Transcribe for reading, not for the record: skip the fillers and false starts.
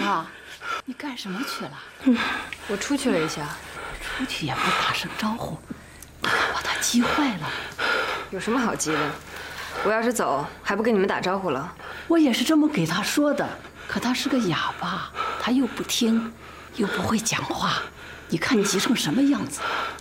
了？你干什么去了？ 我出去了一下。 出去也不打声招呼，把他急坏了。 有什么好急的？我要是走，还不跟你们打招呼了？ 我也是这么给他说的，可他是个哑巴，他又不听，又不会讲话。你看你急成什么样子？